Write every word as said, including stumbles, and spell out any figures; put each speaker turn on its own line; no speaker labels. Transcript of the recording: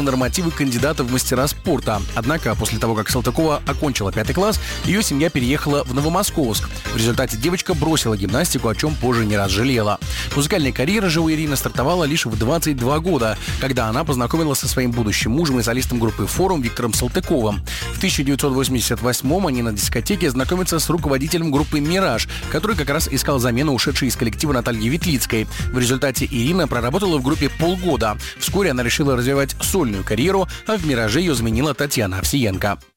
нормативы кандидата в мастера спорта. Однако, после того, как Салтыкова окончила пятый класс, ее семья переехала в Новомосковск. В результате девочка бросила гимнастику, о чем позже не раз жалела. Музыкальная карьера же у Ирины стартовала лишь в двадцать два года, когда она познакомилась со своим будущим мужем и солистом группы «Форум» Виктором Салтыковым. В тысяча девятьсот восемьдесят восьмом они на дискотеке знакомятся с руководителем группы «Мираж», который как раз искал замену ушедшей из коллектива Натальи Ветлицкой. В результате Ирина проработала в группе полгода. Вскоре она решила развивать сольную карьеру, а в «Мираже» ее заменила Татьяна Овсиенко.